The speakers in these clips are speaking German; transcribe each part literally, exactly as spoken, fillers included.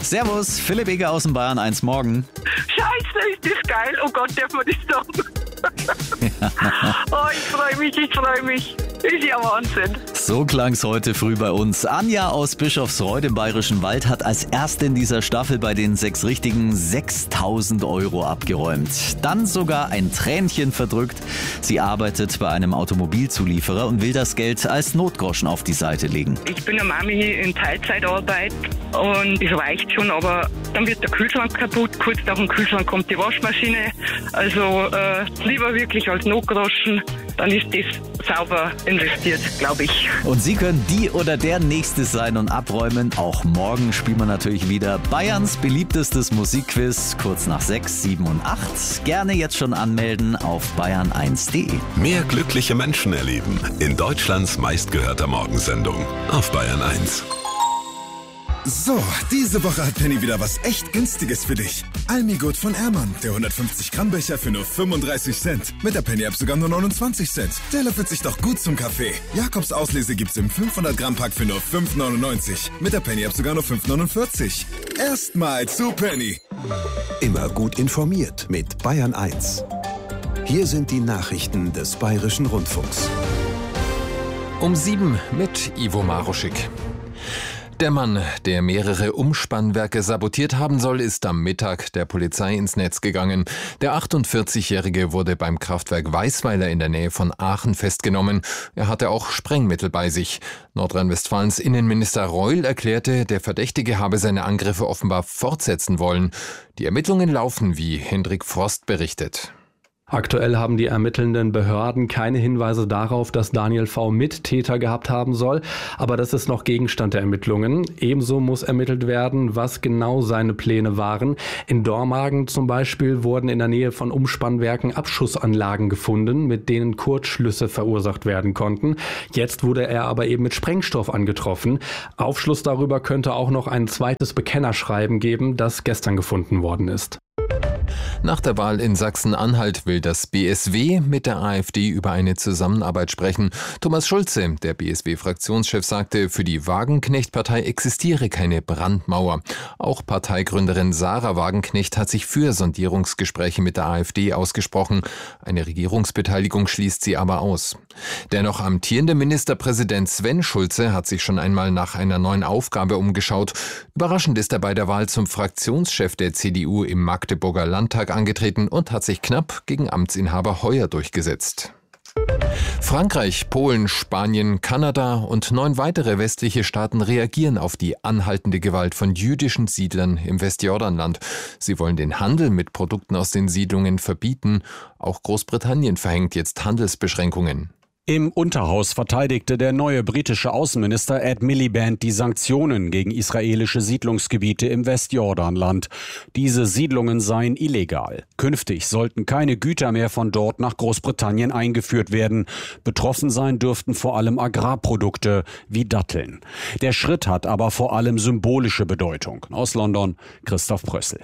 Servus, Philipp Eger aus dem Bayern eins Morgen. Scheiße, ist das geil. Oh Gott, darf man das sagen? Oh, ich freue mich, ich freue mich. Ist ja Wahnsinn. So klang's heute früh bei uns. Anja aus Bischofsreuth im Bayerischen Wald hat als erste in dieser Staffel bei den sechs Richtigen sechstausend Euro abgeräumt. Dann sogar ein Tränchen verdrückt. Sie arbeitet bei einem Automobilzulieferer und will das Geld als Notgroschen auf die Seite legen. Ich bin eine Mami in Teilzeitarbeit und das reicht schon, aber dann wird der Kühlschrank kaputt. Kurz nach dem Kühlschrank kommt die Waschmaschine. Also äh, lieber wirklich als Notgroschen, dann ist das sauber investiert, glaube ich. Und Sie können die oder der Nächste sein und abräumen. Auch morgen spielen wir natürlich wieder Bayerns beliebtestes Musikquiz, kurz nach sechs, sieben und acht. Gerne jetzt schon anmelden auf bayern eins punkt de. Mehr glückliche Menschen erleben in Deutschlands meistgehörter Morgensendung auf Bayern eins. So, diese Woche hat Penny wieder was echt Günstiges für dich. Almigut von Ermann, der hundertfünfzig Gramm Becher für nur fünfunddreißig Cent. Mit der Penny-App sogar nur neunundzwanzig Cent. Der löffelt sich doch gut zum Kaffee. Jakobs Auslese gibt's im fünfhundert Gramm Pack für nur fünf neunundneunzig. Mit der Penny-App sogar nur fünf neunundvierzig. Erstmal zu Penny. Immer gut informiert mit Bayern eins. Hier sind die Nachrichten des Bayerischen Rundfunks. Um sieben mit Ivo Maruschik. Der Mann, der mehrere Umspannwerke sabotiert haben soll, ist am Mittag der Polizei ins Netz gegangen. Der achtundvierzigjährige wurde beim Kraftwerk Weißweiler in der Nähe von Aachen festgenommen. Er hatte auch Sprengmittel bei sich. Nordrhein-Westfalens Innenminister Reul erklärte, der Verdächtige habe seine Angriffe offenbar fortsetzen wollen. Die Ermittlungen laufen, wie Hendrik Frost berichtet. Aktuell haben die ermittelnden Behörden keine Hinweise darauf, dass Daniel V. Mittäter gehabt haben soll, aber das ist noch Gegenstand der Ermittlungen. Ebenso muss ermittelt werden, was genau seine Pläne waren. In Dormagen zum Beispiel wurden in der Nähe von Umspannwerken Abschussanlagen gefunden, mit denen Kurzschlüsse verursacht werden konnten. Jetzt wurde er aber eben mit Sprengstoff angetroffen. Aufschluss darüber könnte auch noch ein zweites Bekennerschreiben geben, das gestern gefunden worden ist. Nach der Wahl in Sachsen-Anhalt will das B S W mit der AfD über eine Zusammenarbeit sprechen. Thomas Schulze, der B S W-Fraktionschef, sagte, für die Wagenknecht-Partei existiere keine Brandmauer. Auch Parteigründerin Sarah Wagenknecht hat sich für Sondierungsgespräche mit der AfD ausgesprochen. Eine Regierungsbeteiligung schließt sie aber aus. Der noch amtierende Ministerpräsident Sven Schulze hat sich schon einmal nach einer neuen Aufgabe umgeschaut. Überraschend ist er bei der Wahl zum Fraktionschef der C D U im Magdeburger Landtag angetreten und hat sich knapp gegen Amtsinhaber Heuer durchgesetzt. Frankreich, Polen, Spanien, Kanada und neun weitere westliche Staaten reagieren auf die anhaltende Gewalt von jüdischen Siedlern im Westjordanland. Sie wollen den Handel mit Produkten aus den Siedlungen verbieten. Auch Großbritannien verhängt jetzt Handelsbeschränkungen. Im Unterhaus verteidigte der neue britische Außenminister Ed Miliband die Sanktionen gegen israelische Siedlungsgebiete im Westjordanland. Diese Siedlungen seien illegal. Künftig sollten keine Güter mehr von dort nach Großbritannien eingeführt werden. Betroffen sein dürften vor allem Agrarprodukte wie Datteln. Der Schritt hat aber vor allem symbolische Bedeutung. Aus London, Christoph Prössel.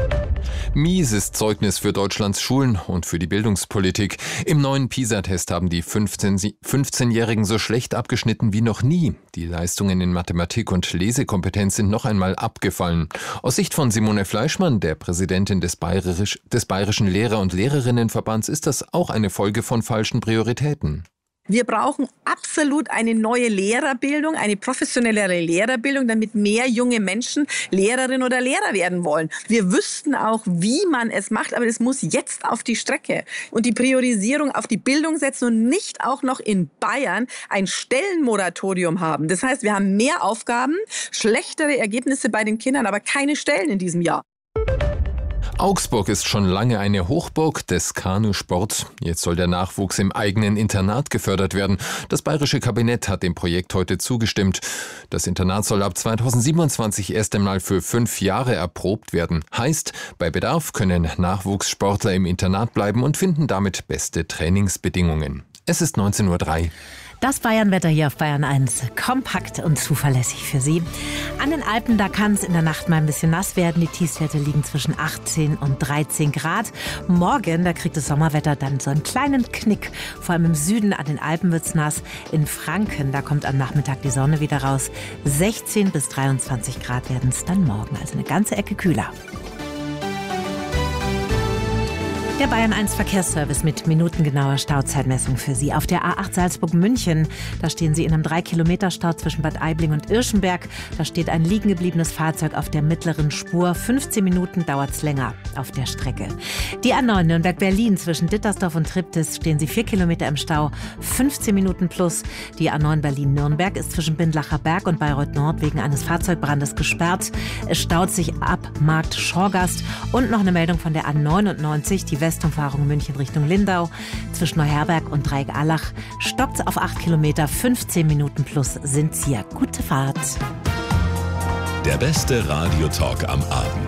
Mieses Zeugnis für Deutschlands Schulen und für die Bildungspolitik. Im neuen PISA-Test haben die fünfzehnjährigen so schlecht abgeschnitten wie noch nie. Die Leistungen in Mathematik und Lesekompetenz sind noch einmal abgefallen. Aus Sicht von Simone Fleischmann, der Präsidentin des, Bayerisch, des Bayerischen Lehrer- und Lehrerinnenverbands, ist das auch eine Folge von falschen Prioritäten. Wir brauchen absolut eine neue Lehrerbildung, eine professionellere Lehrerbildung, damit mehr junge Menschen Lehrerin oder Lehrer werden wollen. Wir wüssten auch, wie man es macht, aber das muss jetzt auf die Strecke. Und die Priorisierung auf die Bildung setzen und nicht auch noch in Bayern ein Stellenmoratorium haben. Das heißt, wir haben mehr Aufgaben, schlechtere Ergebnisse bei den Kindern, aber keine Stellen in diesem Jahr. Augsburg ist schon lange eine Hochburg des Kanusports. Jetzt soll der Nachwuchs im eigenen Internat gefördert werden. Das bayerische Kabinett hat dem Projekt heute zugestimmt. Das Internat soll ab zweitausendsiebenundzwanzig erst einmal für fünf Jahre erprobt werden. Heißt, bei Bedarf können Nachwuchssportler im Internat bleiben und finden damit beste Trainingsbedingungen. Es ist neunzehn Uhr drei. Das Bayernwetter hier auf Bayern eins. Kompakt und zuverlässig für Sie. An den Alpen, da kann es in der Nacht mal ein bisschen nass werden. Die Tiefstwerte liegen zwischen achtzehn und dreizehn Grad. Morgen, da kriegt das Sommerwetter dann so einen kleinen Knick. Vor allem im Süden an den Alpen wird es nass. In Franken, da kommt am Nachmittag die Sonne wieder raus. sechzehn bis dreiundzwanzig Grad werden es dann morgen. Also eine ganze Ecke kühler. Der Bayern eins Verkehrsservice mit minutengenauer Stauzeitmessung für Sie. Auf der A acht Salzburg-München, da stehen Sie in einem drei Kilometer Stau zwischen Bad Aibling und Irschenberg. Da steht ein liegen gebliebenes Fahrzeug auf der mittleren Spur. fünfzehn Minuten dauert es länger auf der Strecke. Die A neun Nürnberg-Berlin zwischen Dittersdorf und Triptis stehen Sie vier Kilometer im Stau. fünfzehn Minuten plus. Die A neun Berlin-Nürnberg ist zwischen Bindlacher Berg und Bayreuth Nord wegen eines Fahrzeugbrandes gesperrt. Es staut sich ab Markt Schorgast. Und noch eine Meldung von der A neunundneunzig, die Westumfahrung München Richtung Lindau. Zwischen Neuherberg und Dreieck-Allach stockt es auf acht Kilometer, fünfzehn Minuten plus sind's hier. Gute Fahrt. Der beste Radiotalk am Abend.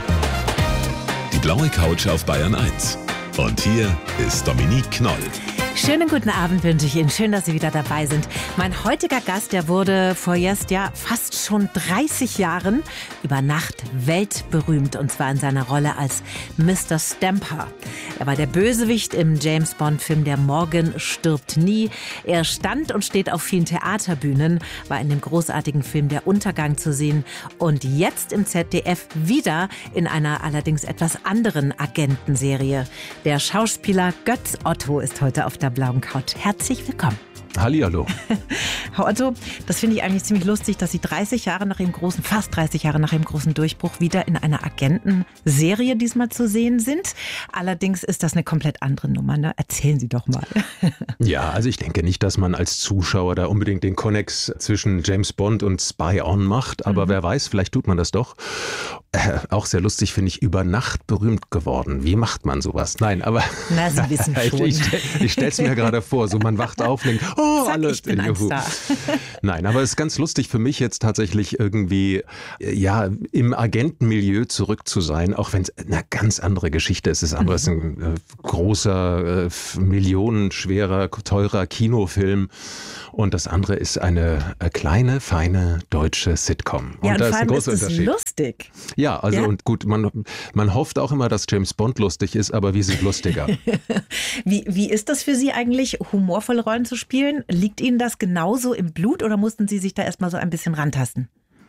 Die blaue Couch auf Bayern eins. Und hier ist Dominique Knoll. Schönen guten Abend wünsche ich Ihnen. Schön, dass Sie wieder dabei sind. Mein heutiger Gast, der wurde vor jetzt ja fast schon dreißig Jahren über Nacht weltberühmt. Und zwar in seiner Rolle als Mister Stamper. Er war der Bösewicht im James-Bond-Film Der Morgen stirbt nie. Er stand und steht auf vielen Theaterbühnen, war in dem großartigen Film Der Untergang zu sehen. Und jetzt im Z D F wieder in einer allerdings etwas anderen Agentenserie. Der Schauspieler Götz Otto ist heute auf der blauen Couch. Herzlich willkommen. Hallihallo. Herr Otto, das finde ich eigentlich ziemlich lustig, dass Sie dreißig Jahre nach Ihrem großen, fast dreißig Jahre nach Ihrem großen Durchbruch wieder in einer Agentenserie diesmal zu sehen sind. Allerdings ist das eine komplett andere Nummer, ne? Erzählen Sie doch mal. Ja, also ich denke nicht, dass man als Zuschauer da unbedingt den Konnex zwischen James Bond und Spy On macht, aber mhm. wer weiß, vielleicht tut man das doch. Äh, auch sehr lustig finde ich, über Nacht berühmt geworden. Wie macht man sowas? Nein, aber Na, Sie wissen schon. ich, ich, ich stelle es mir gerade vor, so man wacht auf und denkt, oh, Zack, alles. Ich bin ein Star. Nein, aber es ist ganz lustig für mich jetzt tatsächlich irgendwie ja im Agentenmilieu zurück zu sein, auch wenn es eine ganz andere Geschichte ist. Das andere ist ein äh, großer, äh, millionenschwerer, teurer Kinofilm und das andere ist eine äh, kleine, feine deutsche Sitcom. Ja, und, und da vor allem ist ein großer ist es lustig. Ja, also ja. und gut, man, man hofft auch immer, dass James Bond lustig ist, aber wir sind lustiger. wie, wie ist das für Sie eigentlich, humorvolle Rollen zu spielen? Liegt Ihnen das genauso im Blut oder mussten Sie sich da erstmal so ein bisschen rantasten?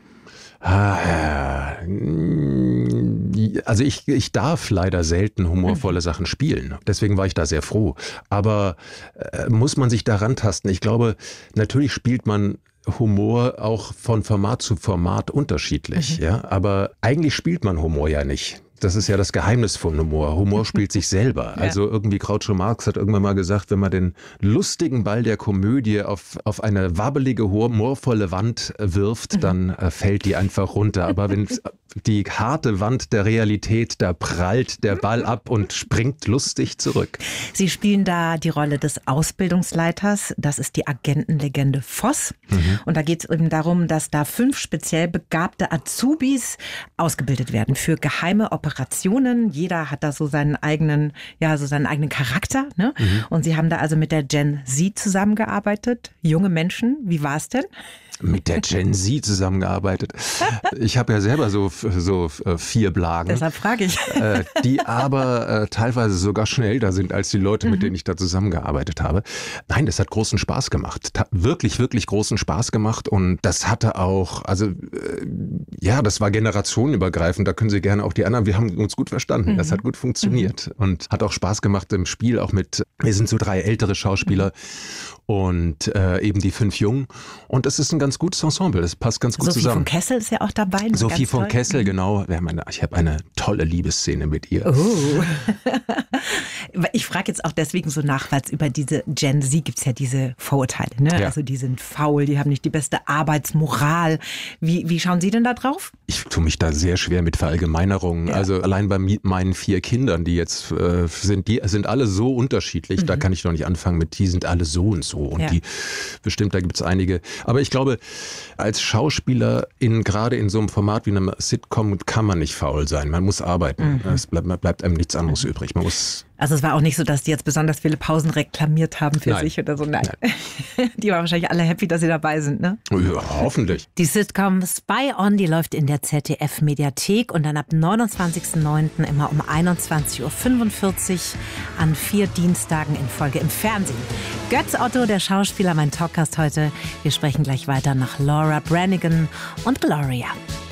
Also ich, ich darf leider selten humorvolle Sachen spielen. Deswegen war ich da sehr froh. Aber äh, muss man sich da rantasten? Ich glaube, natürlich spielt man Humor auch von Format zu Format unterschiedlich. Mhm. Ja? Aber eigentlich spielt man Humor ja nicht. Das ist ja das Geheimnis von Humor. Humor spielt sich selber. Ja. Also irgendwie Groucho Marx hat irgendwann mal gesagt, wenn man den lustigen Ball der Komödie auf, auf eine wabbelige, humorvolle Wand wirft, mhm. dann äh, fällt die einfach runter. Aber wenn die harte Wand der Realität, da prallt der Ball ab und springt lustig zurück. Sie spielen da die Rolle des Ausbildungsleiters. Das ist die Agentenlegende Voss. Mhm. Und da geht es eben darum, dass da fünf speziell begabte Azubis ausgebildet werden für geheime Operationen. Jeder hat da so seinen eigenen, ja, so seinen eigenen Charakter. Ne? Mhm. Und Sie haben da also mit der Gen Z zusammengearbeitet. Junge Menschen. Wie war es denn? Mit der Gen Z zusammengearbeitet. Ich habe ja selber so, so vier Blagen. Deshalb frage ich. Äh, die aber äh, teilweise sogar schon älter sind als die Leute, mit mhm. denen ich da zusammengearbeitet habe. Nein, das hat großen Spaß gemacht. Ta- wirklich, wirklich großen Spaß gemacht. Und das hatte auch, also äh, ja, das war generationenübergreifend. Da können Sie gerne auch die anderen, wir haben uns gut verstanden. Mhm. Das hat gut funktioniert. Mhm. Und hat auch Spaß gemacht im Spiel, auch mit, wir sind so drei ältere Schauspieler. Mhm. Und äh, eben die fünf Jungen. Und es ist ein ganz gutes Ensemble, das passt ganz gut Sophie zusammen. Sophie von Kessel ist ja auch dabei. Sophie von toll. Kessel, genau. Ich habe eine tolle Liebesszene mit ihr. Oh. Ich frage jetzt auch deswegen so nach, weil es über diese Gen Z gibt es ja diese Vorurteile. Ne? Ja. Also die sind faul, die haben nicht die beste Arbeitsmoral. Wie, wie schauen Sie denn da drauf? Ich tue mich da sehr schwer mit Verallgemeinerungen. Ja. Also allein bei meinen vier Kindern, die jetzt äh, sind, die sind alle so unterschiedlich. Mhm. Da kann ich doch nicht anfangen mit, die sind alle so und so. Und ja. die bestimmt, da gibt es einige. Aber ich glaube, als Schauspieler in gerade in so einem Format wie einem Sitcom kann man nicht faul sein. Man muss arbeiten. Mhm. Es bleibt, bleibt einem nichts anderes mhm. übrig. Man muss Also es war auch nicht so, dass die jetzt besonders viele Pausen reklamiert haben für Nein. sich oder so. Nein. Nein. Die waren wahrscheinlich alle happy, dass sie dabei sind, ne? Ja, hoffentlich. Die Sitcom Spy On, die läuft in der Z D F-Mediathek und dann ab neunundzwanzigsten neunten immer um einundzwanzig Uhr fünfundvierzig an vier Dienstagen in Folge im Fernsehen. Götz Otto, der Schauspieler, mein Talkgast heute. Wir sprechen gleich weiter nach Laura Branigan und Gloria.